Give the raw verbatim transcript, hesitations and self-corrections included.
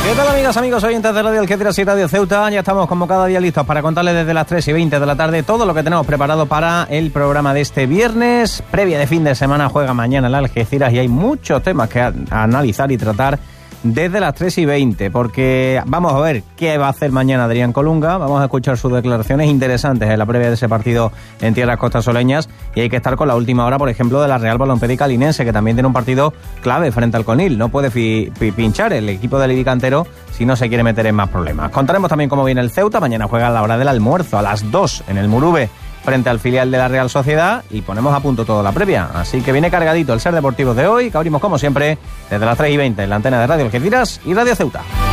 ¿Qué tal, amigas, amigos, oyentes de Radio Algeciras y Radio Ceuta? Ya estamos como cada día listos para contarles desde las tres y veinte de la tarde todo lo que tenemos preparado para el programa de este viernes. Previa de fin de semana, juega mañana el Algeciras y hay muchos temas que a- a analizar y tratar desde las tres y veinte, porque vamos a ver qué va a hacer mañana Adrián Colunga, vamos a escuchar sus declaraciones interesantes en la previa de ese partido en tierras costasoleñas, y hay que estar con la última hora, por ejemplo, de la Real Balompédica Linense, que también tiene un partido clave frente al Conil. No puede fi- fi- pinchar el equipo del Ilicantero si no se quiere meter en más problemas. Contaremos también cómo viene el Ceuta, mañana juega a la hora del almuerzo, a las dos en el Murube, frente al filial de la Real Sociedad, y ponemos a punto toda la previa. Así que viene cargadito el Ser Deportivo de hoy, que abrimos como siempre desde las tres y veinte en la antena de Radio Algeciras y Radio Ceuta.